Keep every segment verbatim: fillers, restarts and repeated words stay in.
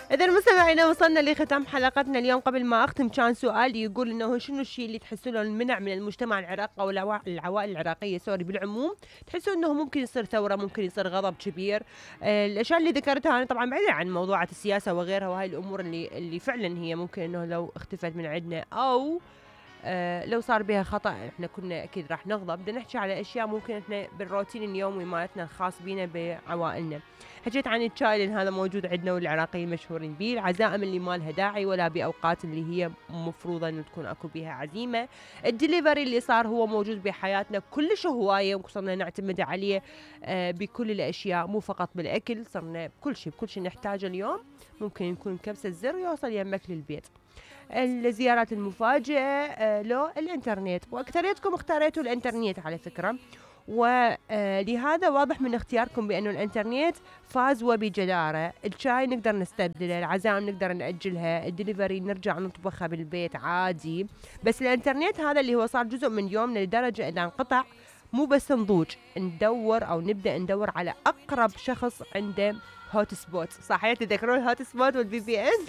إذا مستمعينا وصلنا لختام حلقتنا اليوم. قبل ما أختم كان سؤالي يقول إنه شنو الشيء اللي تحسون المنع من المجتمع العراقي أو العوا- العوائل العراقية سوري بالعموم، تحسون إنه ممكن يصير ثورة، ممكن يصير غضب كبير. آه الأشياء اللي ذكرتها أنا طبعا بعيدة عن موضوعات السياسة وغيرها، وهاي الأمور اللي اللي فعلا هي ممكن إنه لو اختفت من عندنا أو آه لو صار بها خطأ احنا كنا اكيد راح نغضب. بدنا نحكي على اشياء ممكن احنا بالروتين اليومي مالتنا الخاص بينا بعوائلنا. حكيت عن الشاي لان هذا موجود عندنا والعراقيين مشهورين به، العزائم اللي ما لها داعي ولا باوقات اللي هي مفروضه انه تكون اكو بها عزيمه، الدليفري اللي صار هو موجود بحياتنا كلش هوايه وصرنا نعتمد عليه آه بكل الاشياء مو فقط بالاكل، صرنا بكل شيء بكل شيء نحتاجه اليوم ممكن يكون كبسه زر يوصل يمك للبيت. الزيارات المفاجئة آه لو الانترنت، واكثريتكم اختاريتوا الانترنت على فكرة، ولهذا واضح من اختياركم بأنه الانترنت فاز وبجدارة. الشاي نقدر نستبدله، العزائم نقدر نأجلها، الدليفري نرجع نطبخها بالبيت عادي، بس الانترنت هذا اللي هو صار جزء من يومنا لدرجة إذا انقطع مو بس نضوج ندور أو نبدأ ندور على أقرب شخص عنده هوت سبوت. صحيح تذكرون الهوت سبوت والبي بي ان؟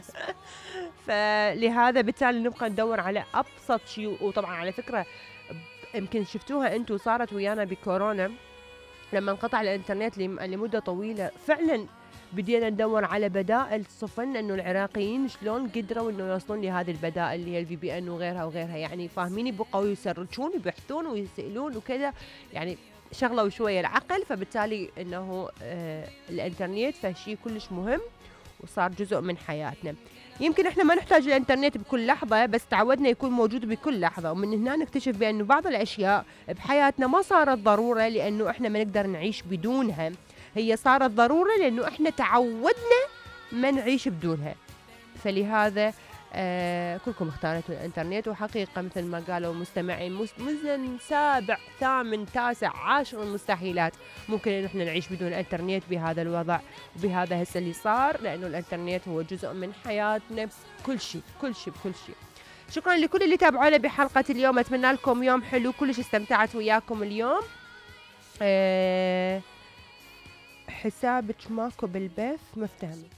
فلهذا بالتالي نبقى ندور على ابسط شيء. وطبعا على فكره يمكن شفتوها انتم صارت ويانا بكورونا لما انقطع الانترنت لمده طويله، فعلا بدينا ندور على بدائل. صفنا انه العراقيين شلون قدروا انه يوصلون لهذه البدائل اللي هي الفي بي ان وغيرها وغيرها، يعني فاهمين بقوا يسرجون ويبحثون ويسالون وكذا، يعني شغلوا شويه العقل. فبالتالي انه آه الانترنت فشي كلش مهم وصار جزء من حياتنا. يمكن احنا ما نحتاج الانترنت بكل لحظة، بس تعودنا يكون موجود بكل لحظة، ومن هنا نكتشف بأنه بعض الأشياء بحياتنا ما صارت ضرورة لأنه احنا ما نقدر نعيش بدونها، هي صارت ضرورة لأنه احنا تعودنا ما نعيش بدونها. فلهذا آه كلكم اختارتوا الانترنت، وحقيقة مثل ما قالوا مستمعين مزن سابع ثامن تاسع عاشر المستحيلات ممكن ان احنا نعيش بدون الانترنت بهذا الوضع وبهذا هسه اللي صار، لانه الانترنت هو جزء من حياتنا كل شيء كل شيء بكل شيء. شكرا لكل اللي تابعونا بحلقة اليوم، اتمنى لكم يوم حلو، كلش استمتعت وياكم اليوم. آه حسابك ماكو بالبث، ما افتهمت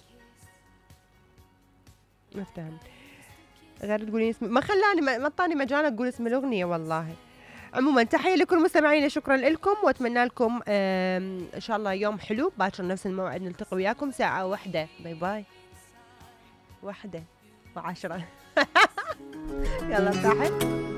ما افتهمت غير تقولين اسم، ما خلاني ما اعطاني مجال اقول اسم الاغنيه والله. عموما تحيه لكل مستمعينا، شكرا لكم واتمنى لكم ان شاء الله يوم حلو. باكر نفس الموعد نلتقي وياكم ساعه واحده. باي باي. واحده وعشرة. يلا صاحب.